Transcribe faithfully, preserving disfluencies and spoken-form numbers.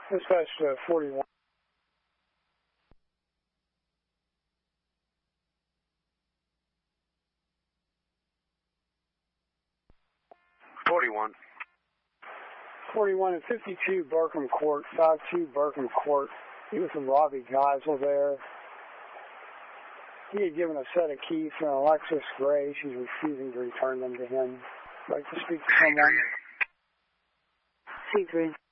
Dispatch uh, forty-one. forty-one. forty-one and fifty-two Barkham Court, five two Barkham Court. He was from Robbie Geisel there. He had given a set of keys to an Alexis Gray. She's refusing to return them to him. I'd like to speak to someone. C three.